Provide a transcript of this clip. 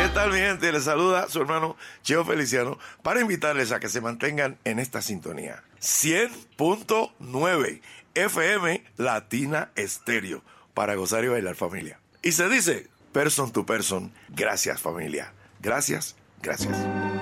¿Qué tal, mi gente? Les saluda su hermano Cheo Feliciano para invitarles a que se mantengan en esta sintonía. 100.9 FM Latina Estéreo para gozar y bailar, familia. Y se dice, person to person, gracias, familia. Gracias, gracias.